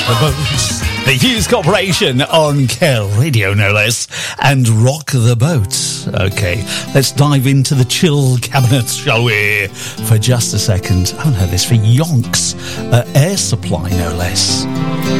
the Boat. The Hughes Corporation on Care Radio, no less, and Rock the Boat. Okay, let's dive into the chill cabinet, shall we? For just a second. I haven't heard this for yonks. Air Supply, no less.